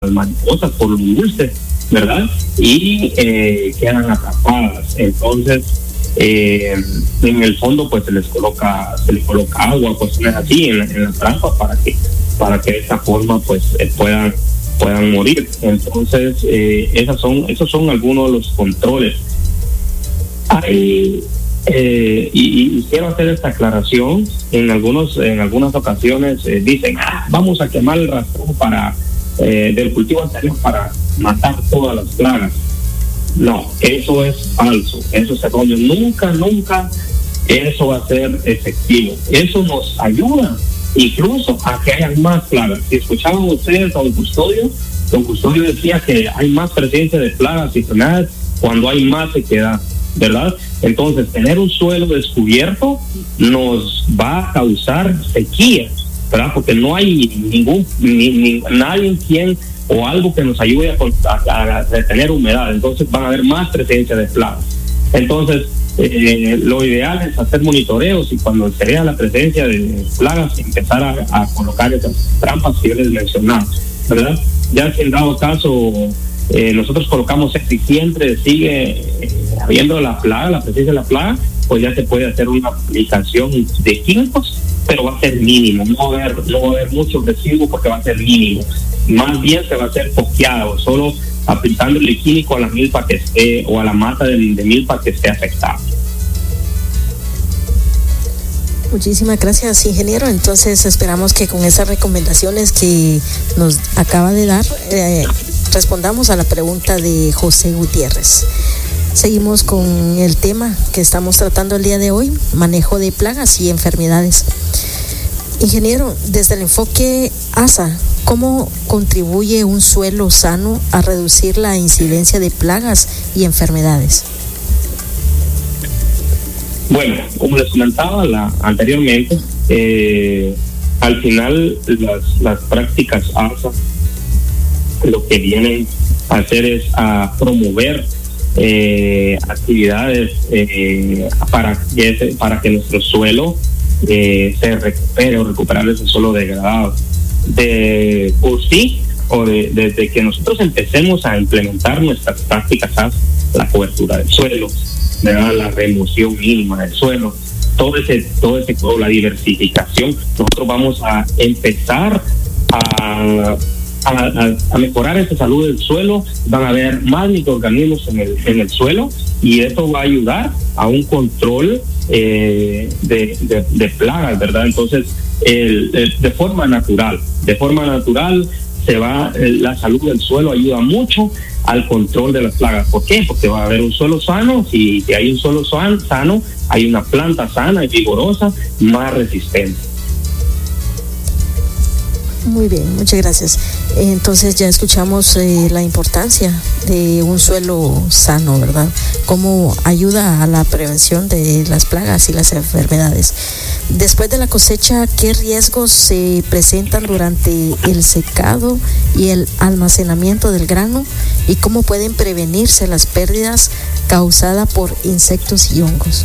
mariposas, por lo dulce, ¿verdad? Y quedan atrapadas. Entonces, en el fondo pues se les coloca agua, cuestiones así en la trampa para que de esta forma pues puedan morir. Entonces esos son algunos de los controles. Y quiero hacer esta aclaración. En algunas ocasiones dicen vamos a quemar el rastrón del cultivo anterior para matar todas las plagas. No, eso es falso, eso es erróneo. Nunca eso va a ser efectivo. Eso nos ayuda incluso a que haya más plagas. Si escuchaban ustedes a don Custodio decía que hay más presencia de plagas y enfermedades cuando hay más sequedad, ¿verdad? Entonces, tener un suelo descubierto nos va a causar sequía, ¿verdad? Porque no hay nadie quien o algo que nos ayude a retener humedad. Entonces van a haber más presencia de plagas. Entonces lo ideal es hacer monitoreos y cuando se vea la presencia de plagas empezar a colocar esas trampas que yo les mencionaba, ¿verdad? Ya si en dado caso nosotros colocamos esto y siempre sigue habiendo la presencia de la plaga, pues ya se puede hacer una aplicación de químicos, pero va a ser mínimo, no va a haber mucho residuo porque va a ser mínimo. Más bien se va a hacer poqueado, solo aplicándole químico a la milpa que esté, o a la mata de milpa que esté afectada. Muchísimas gracias, ingeniero. Entonces esperamos que con esas recomendaciones que nos acaba de dar respondamos a la pregunta de José Gutiérrez. Seguimos con el tema que estamos tratando el día de hoy, manejo de plagas y enfermedades. Ingeniero, desde el enfoque ASA, ¿cómo contribuye un suelo sano a reducir la incidencia de plagas y enfermedades? Bueno, como les comentaba anteriormente, al final las prácticas ASA lo que vienen a hacer es a promover actividades para que nuestro suelo se recupere o recuperar ese suelo degradado. Por sí, desde que nosotros empecemos a implementar nuestras prácticas, la cobertura del suelo, ¿verdad? La remoción mínima del suelo, todo ese la diversificación, nosotros vamos a empezar a mejorar esa salud del suelo. Van a haber más microorganismos en el suelo y esto va a ayudar a un control de plagas, ¿verdad? Entonces, de forma natural se va, la salud del suelo ayuda mucho al control de las plagas. ¿Por qué? Porque va a haber un suelo sano. Si hay un suelo sano, hay una planta sana y vigorosa, más resistente. Muy bien, muchas gracias. Entonces ya escuchamos la importancia de un suelo sano, ¿verdad? Cómo ayuda a la prevención de las plagas y las enfermedades. Después de la cosecha, ¿qué riesgos se presentan durante el secado y el almacenamiento del grano? ¿Y cómo pueden prevenirse las pérdidas causadas por insectos y hongos?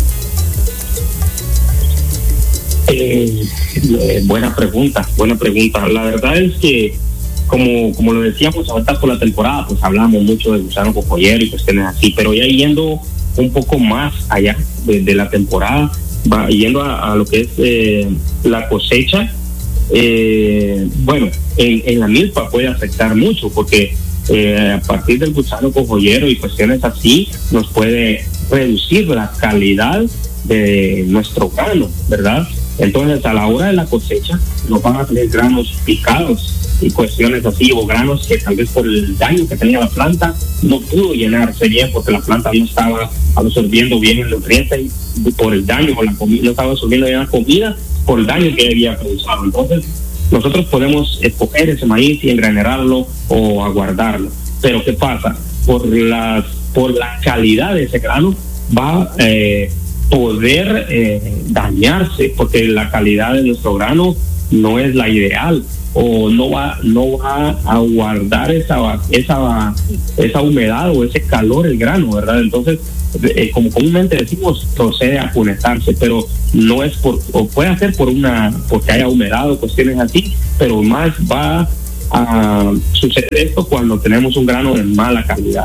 Buena pregunta. La verdad es que, como lo decíamos, ahorita por la temporada, pues hablamos mucho de gusano cojollero y cuestiones así, pero ya yendo un poco más allá de la temporada, yendo a lo que es la cosecha, bueno, en la milpa puede afectar mucho, porque a partir del gusano cojollero y cuestiones así, nos puede reducir la calidad de nuestro grano, ¿verdad? Entonces, a la hora de la cosecha, nos van a tener granos picados y cuestiones así, o granos que tal vez por el daño que tenía la planta no pudo llenarse bien porque la planta no estaba absorbiendo bien el nutriente y por el daño, por la comida, no estaba absorbiendo bien la comida por el daño que había causado. Entonces, nosotros podemos escoger ese maíz y engranerarlo o aguardarlo. Pero ¿qué pasa? Por la calidad de ese grano va a poder dañarse, porque la calidad de nuestro grano no es la ideal, o no va a guardar esa humedad o ese calor el grano, ¿verdad? Entonces, como comúnmente decimos, procede a punetarse, pero no es o puede ser porque haya humedad o cuestiones así, pero más va suceder esto cuando tenemos un grano de mala calidad.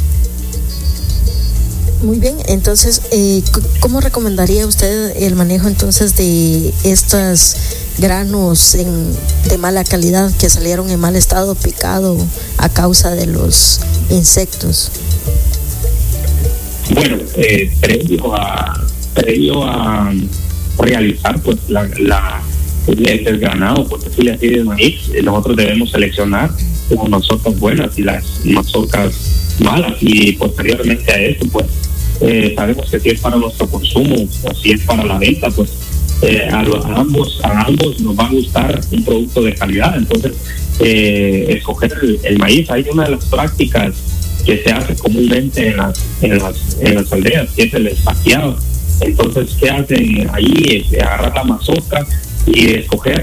Muy bien, entonces, ¿cómo recomendaría usted el manejo entonces de estos granos de mala calidad que salieron en mal estado, picado a causa de los insectos? Bueno, previo a realizar pues el desgranado, por decirle así, de maíz, nosotros debemos seleccionar las mazorcas buenas y las mazorcas malas, y posteriormente a esto pues sabemos que si es para nuestro consumo o si es para la venta, pues a ambos nos va a gustar un producto de calidad. Entonces escoger el maíz, hay una de las prácticas que se hace comúnmente en las aldeas, que es el espaciado. Entonces, ¿qué hacen ahí? Es agarrar la mazorca y escoger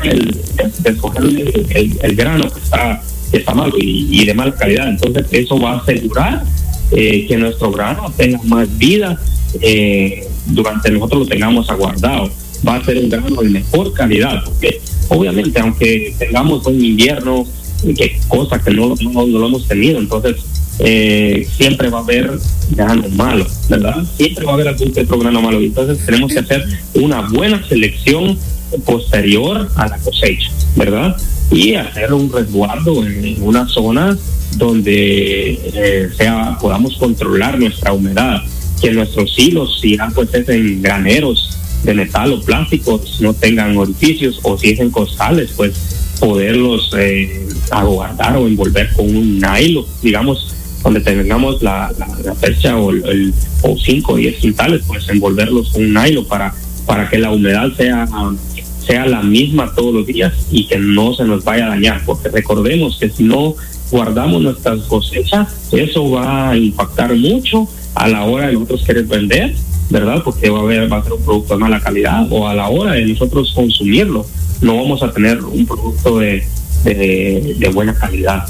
el grano que está malo y de mala calidad. Entonces eso va a asegurar que nuestro grano tenga más vida durante nosotros lo tengamos aguardado. Va a ser un grano de mejor calidad, porque obviamente aunque tengamos un invierno, cosa que no lo hemos tenido, entonces siempre va a haber grano malo, ¿verdad? Siempre va a haber algún otro grano malo, entonces tenemos que hacer una buena selección posterior a la cosecha, ¿verdad? Y hacer un resguardo en una zona donde podamos controlar nuestra humedad, que nuestros silos, si pues es en graneros de metal o plásticos, no tengan orificios, o si es en costales, pues poderlos aguardar o envolver con un nylon, digamos, donde tengamos la percha o 5 o 10 quintales, pues envolverlos con un nylon para que la humedad sea la misma todos los días y que no se nos vaya a dañar, porque recordemos que si no guardamos nuestras cosechas, eso va a impactar mucho a la hora de nosotros querer vender, ¿verdad? Porque va a ser un producto de mala calidad, o a la hora de nosotros consumirlo, no vamos a tener un producto de buena calidad.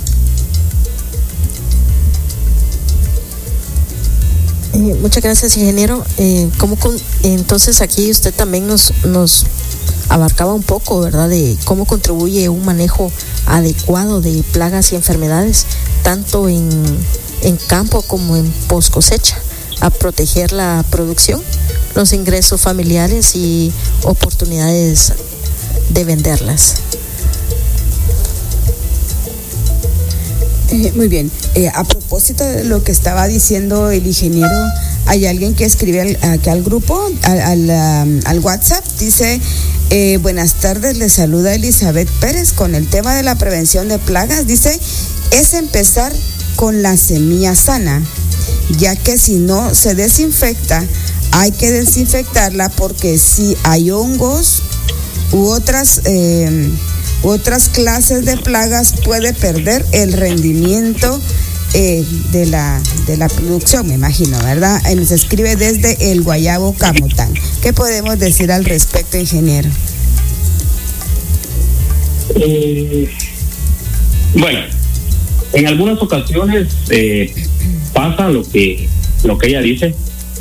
Muchas gracias, ingeniero. Entonces aquí usted también nos abarcaba un poco, ¿verdad?, de cómo contribuye un manejo adecuado de plagas y enfermedades, tanto en campo como en post cosecha, a proteger la producción, los ingresos familiares y oportunidades de venderlas. Muy bien. A propósito de lo que estaba diciendo el ingeniero, hay alguien que escribe aquí al grupo, al WhatsApp, dice: buenas tardes, les saluda Elizabeth Pérez. Con el tema de la prevención de plagas, dice, es empezar con la semilla sana, ya que si no se desinfecta, hay que desinfectarla, porque si hay hongos u otras clases de plagas, puede perder el rendimiento de la producción, me imagino, ¿verdad? Nos escribe desde el Guayabo, Camotán. ¿Qué podemos decir al respecto, ingeniero? Bueno, en algunas ocasiones pasa lo que ella dice,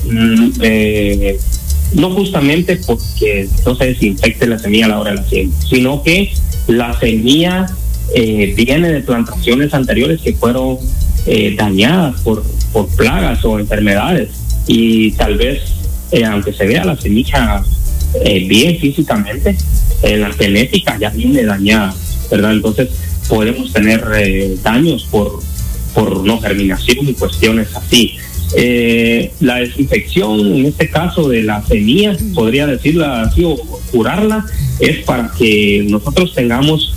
no justamente porque no se desinfecte la semilla a la hora de la siembra, sino que la semilla viene de plantaciones anteriores que fueron dañadas por plagas o enfermedades, y tal vez aunque se vea la semilla bien físicamente, la genética ya viene dañada, ¿verdad? Entonces podemos tener daños por no germinación y cuestiones así. La desinfección en este caso de la semilla, podría decirla así, o curarla, es para que nosotros tengamos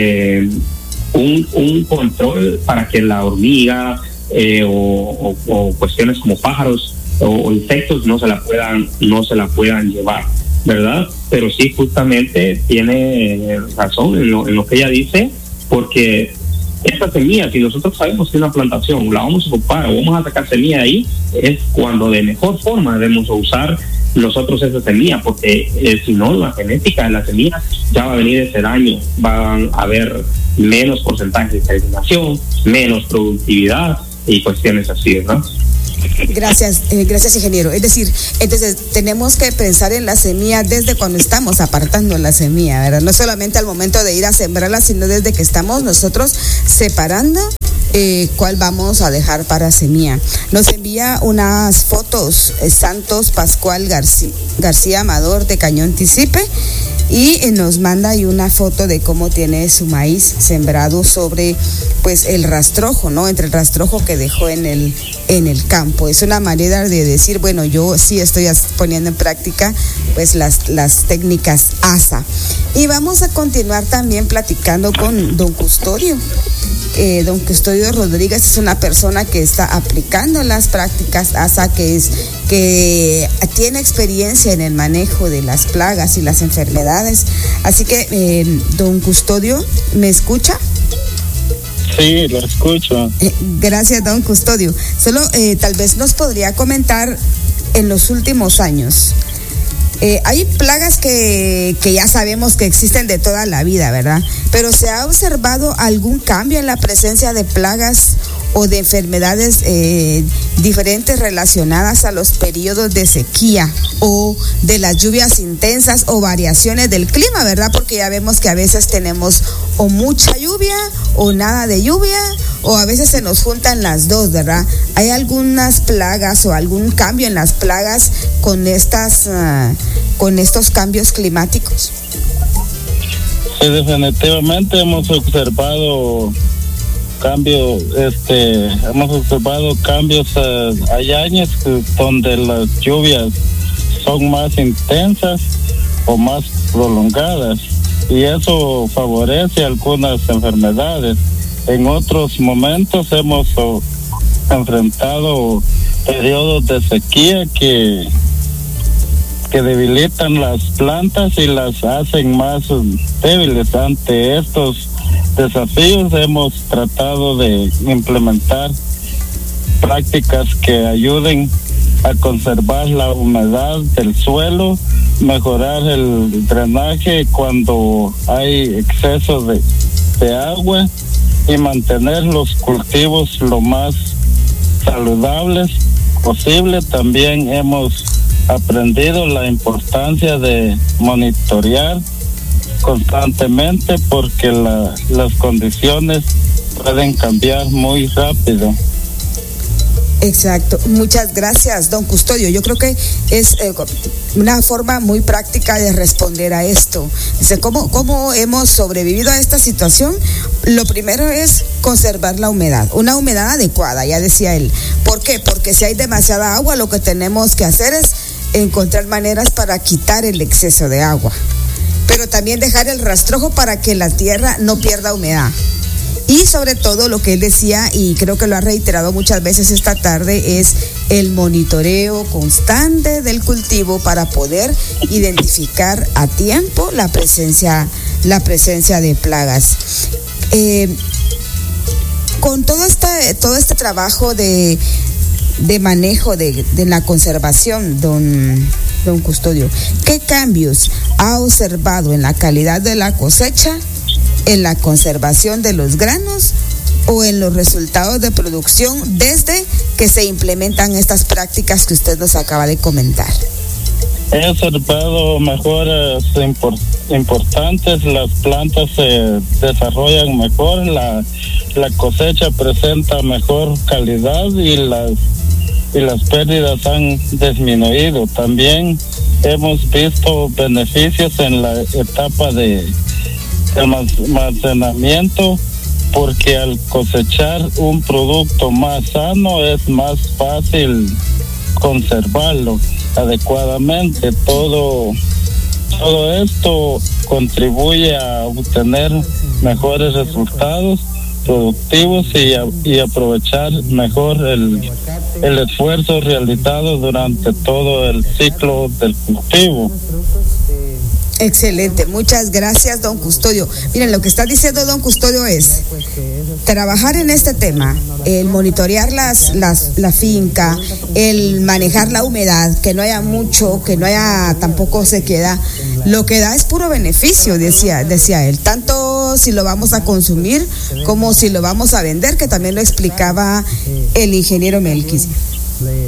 un control para que la hormiga o cuestiones como pájaros o insectos no se la puedan llevar, ¿verdad? Pero sí, justamente tiene razón en lo que ella dice, porque esta semilla, si nosotros sabemos que es una plantación, la vamos a ocupar o vamos a sacar semilla ahí, es cuando de mejor forma debemos usar nosotros esa semilla, porque si no, la genética de la semilla ya va a venir ese daño, van a haber menos porcentaje de germinación, menos productividad y cuestiones así, ¿verdad? Gracias, ingeniero. Es decir, entonces tenemos que pensar en la semilla desde cuando estamos apartando la semilla, ¿verdad? No solamente al momento de ir a sembrarla, sino desde que estamos nosotros separando cuál vamos a dejar para semilla. Nos envía unas fotos Santos Pascual García Amador de Cañón Tisipe, y nos manda ahí una foto de cómo tiene su maíz sembrado sobre pues el rastrojo, ¿no? Entre el rastrojo que dejó en el campo. Es una manera de decir, bueno, yo sí estoy poniendo en práctica pues las técnicas ASA. Y vamos a continuar también platicando con don Custodio. Don Custodio Rodríguez es una persona que está aplicando las prácticas ASA, que tiene experiencia en el manejo de las plagas y las enfermedades. Así que, don Custodio, ¿me escucha? Sí, lo escucho. Gracias, don Custodio. Solo tal vez nos podría comentar en los últimos años. Hay plagas que ya sabemos que existen de toda la vida, ¿verdad? Pero ¿se ha observado algún cambio en la presencia de plagas o de enfermedades diferentes relacionadas a los periodos de sequía o de las lluvias intensas o variaciones del clima, ¿verdad? Porque ya vemos que a veces tenemos o mucha lluvia o nada de lluvia, o a veces se nos juntan las dos, ¿verdad? ¿Hay algunas plagas o algún cambio en las plagas con estos cambios climáticos? Sí, definitivamente hemos observado cambios, hay años donde las lluvias son más intensas o más prolongadas, y eso favorece algunas enfermedades. En otros momentos hemos enfrentado periodos de sequía que debilitan las plantas y las hacen más débiles. Ante estos desafíos hemos tratado de implementar prácticas que ayuden a conservar la humedad del suelo, mejorar el drenaje cuando hay exceso de agua y mantener los cultivos lo más saludables posible. También hemos aprendido la importancia de monitorear constantemente porque las condiciones pueden cambiar muy rápido. Exacto, muchas gracias, don Custodio. Yo creo que es una forma muy práctica de responder a esto. Dice, ¿cómo hemos sobrevivido a esta situación? Lo primero es conservar la humedad, una humedad adecuada, ya decía él. ¿Por qué? Porque si hay demasiada agua, lo que tenemos que hacer es encontrar maneras para quitar el exceso de agua, pero también dejar el rastrojo para que la tierra no pierda humedad. Y sobre todo lo que él decía, y creo que lo ha reiterado muchas veces esta tarde, es el monitoreo constante del cultivo para poder identificar a tiempo la presencia de plagas. Con todo este trabajo de manejo de la conservación, don Custodio, ¿qué cambios ha observado en la calidad de la cosecha, en la conservación de los granos o en los resultados de producción desde que se implementan estas prácticas que usted nos acaba de comentar? He observado mejoras importantes, las plantas se desarrollan mejor, la cosecha presenta mejor calidad y las pérdidas han disminuido. También hemos visto beneficios en la etapa de almacenamiento, porque al cosechar un producto más sano es más fácil conservarlo adecuadamente. Todo esto contribuye a obtener mejores resultados productivos y aprovechar mejor el esfuerzo realizado durante todo el ciclo del cultivo. Excelente, muchas gracias, don Custodio. Miren, lo que está diciendo don Custodio es trabajar en este tema, el monitorear la finca, el manejar la humedad, que no haya mucho, que no haya tampoco sequedad. Lo que da es puro beneficio, decía él, tanto si lo vamos a consumir como si lo vamos a vender, que también lo explicaba el ingeniero Melquis.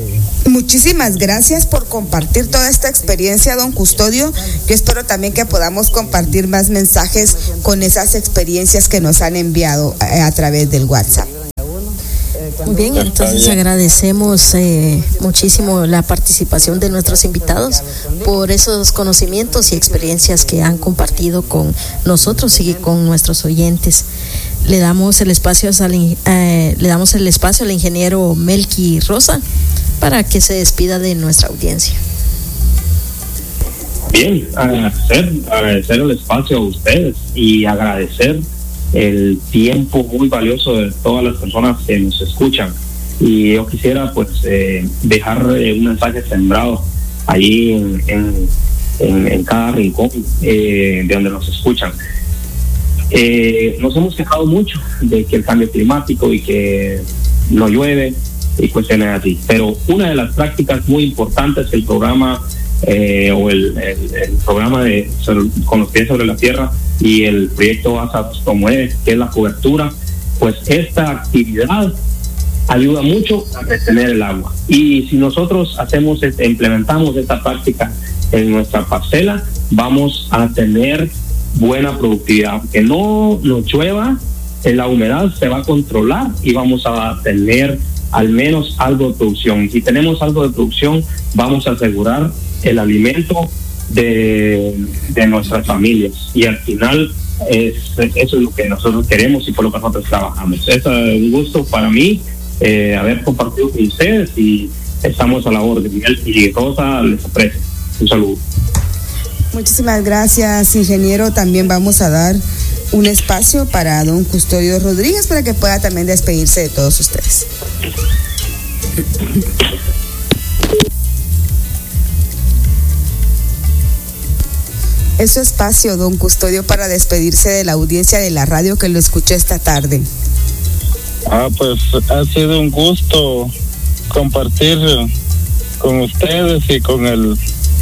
Muchísimas gracias por compartir toda esta experiencia, don Custodio. Yo espero también que podamos compartir más mensajes con esas experiencias que nos han enviado a través del WhatsApp. Muy bien, entonces agradecemos muchísimo la participación de nuestros invitados por esos conocimientos y experiencias que han compartido con nosotros y con nuestros oyentes. Le damos el espacio al ingeniero Melqui Rosa para que se despida de nuestra audiencia. Bien, agradecer el espacio a ustedes y agradecer el tiempo muy valioso de todas las personas que nos escuchan. Y yo quisiera pues dejar un mensaje sembrado ahí en cada rincón de donde nos escuchan. Nos hemos quejado mucho de que el cambio climático y que no llueve y cuestiones así, pero una de las prácticas muy importantes que el programa el programa de Con los pies sobre la tierra y el proyecto ASA promueve, que es la cobertura, pues esta actividad ayuda mucho a retener el agua. Y si nosotros implementamos esta práctica en nuestra parcela, vamos a tener buena productividad. Aunque no nos llueva, la humedad se va a controlar y vamos a tener al menos algo de producción. Y si tenemos algo de producción, vamos a asegurar el alimento de nuestras familias. Y al final eso es lo que nosotros queremos y por lo que nosotros trabajamos. Es un gusto para mí haber compartido con ustedes y estamos a la orden. Miguel y Rosa les aprecio. Un saludo. Muchísimas gracias, ingeniero. También vamos a dar un espacio para don Custodio Rodríguez para que pueda también despedirse de todos ustedes. Es su espacio, don Custodio, para despedirse de la audiencia de la radio que lo escuchó esta tarde. Pues ha sido un gusto compartir con ustedes y con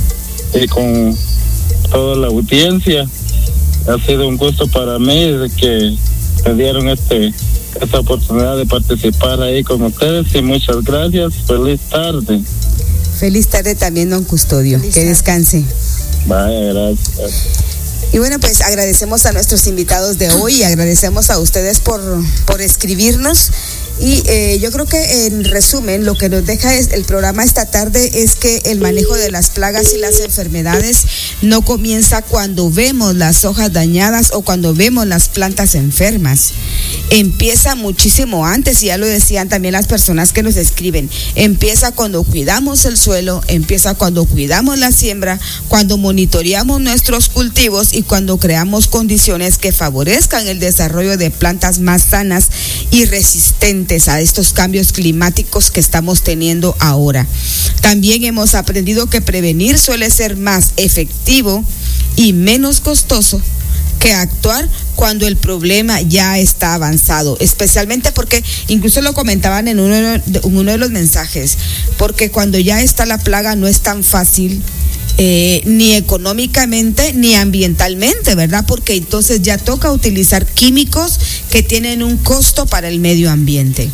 toda la audiencia. Ha sido un gusto para mí de que me dieron esta oportunidad de participar ahí con ustedes y muchas gracias. Feliz tarde. Feliz tarde también, don Custodio. Que descanse. Vaya, gracias. Y bueno, pues agradecemos a nuestros invitados de hoy y agradecemos a ustedes por escribirnos. Y yo creo que en resumen lo que nos deja el programa esta tarde es que el manejo de las plagas y las enfermedades no comienza cuando vemos las hojas dañadas o cuando vemos las plantas enfermas. Empieza muchísimo antes, y ya lo decían también las personas que nos escriben. Empieza cuando cuidamos el suelo, empieza cuando cuidamos la siembra, cuando monitoreamos nuestros cultivos y cuando creamos condiciones que favorezcan el desarrollo de plantas más sanas y resistentes a estos cambios climáticos que estamos teniendo ahora. También hemos aprendido que prevenir suele ser más efectivo y menos costoso que actuar cuando el problema ya está avanzado, especialmente porque, incluso lo comentaban en uno de los mensajes, porque cuando ya está la plaga no es tan fácil ni económicamente ni ambientalmente, ¿verdad? Porque entonces ya toca utilizar químicos que tienen un costo para el medio ambiente.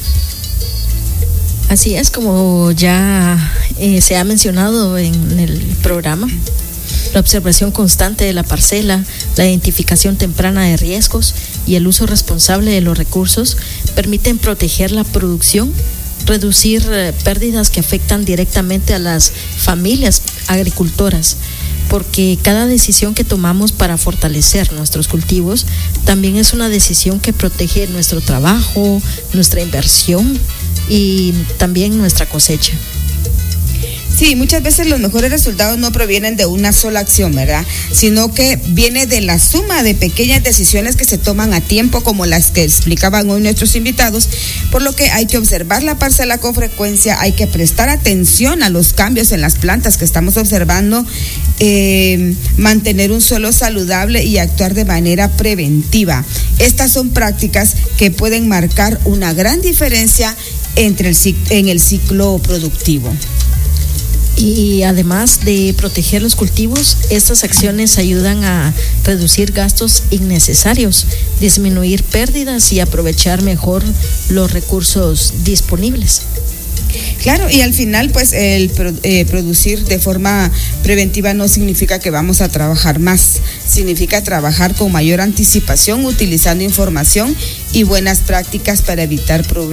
Así es, como ya se ha mencionado en el programa, la observación constante de la parcela, la identificación temprana de riesgos y el uso responsable de los recursos permiten proteger la producción, reducir pérdidas que afectan directamente a las familias agricultoras, porque cada decisión que tomamos para fortalecer nuestros cultivos también es una decisión que protege nuestro trabajo, nuestra inversión y también nuestra cosecha. Sí, muchas veces los mejores resultados no provienen de una sola acción, ¿verdad? Sino que viene de la suma de pequeñas decisiones que se toman a tiempo, como las que explicaban hoy nuestros invitados, por lo que hay que observar la parcela con frecuencia, hay que prestar atención a los cambios en las plantas que estamos observando, mantener un suelo saludable y actuar de manera preventiva. Estas son prácticas que pueden marcar una gran diferencia en el ciclo productivo. Y además de proteger los cultivos, estas acciones ayudan a reducir gastos innecesarios, disminuir pérdidas y aprovechar mejor los recursos disponibles. Claro, y al final, pues, el producir de forma preventiva no significa que vamos a trabajar más, significa trabajar con mayor anticipación, utilizando información y buenas prácticas para evitar problemas.